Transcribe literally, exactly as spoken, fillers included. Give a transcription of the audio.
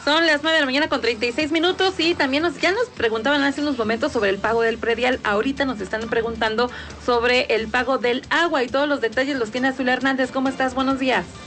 Son las nueve de la mañana con treinta y seis minutos y también nos, ya nos preguntaban hace unos momentos sobre el pago del predial. Ahorita nos están preguntando sobre el pago del agua y todos los detalles los tiene Azul Hernández. ¿Cómo estás? Buenos días.